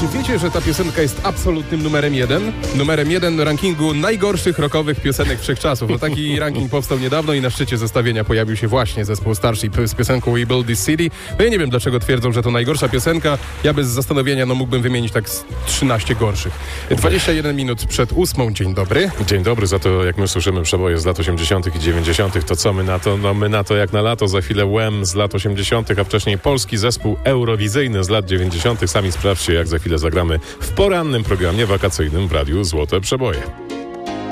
czy wiecie, że ta piosenka jest absolutnym numerem 1? Numerem 1 rankingu najgorszych rockowych piosenek wszechczasów. No taki ranking powstał niedawno i na szczycie zestawienia pojawił się właśnie zespół Starship z piosenką We Build This City. No ja nie wiem, dlaczego twierdzą, że to najgorsza piosenka. Ja bez zastanowienia mógłbym wymienić tak 13 gorszych. 21 minut przed 8. Dzień dobry. Dzień dobry, za to jak my słyszymy przeboje z lat 80. i 90., to co my na to? No my na to jak na lato, za chwilę Wham z lat 80., a wcześniej polski zespół eurowizyjny z lat 90. Sami sprawdźcie, jak za chwilę zagramy w porannym programie wakacyjnym w Radiu Złote Przeboje.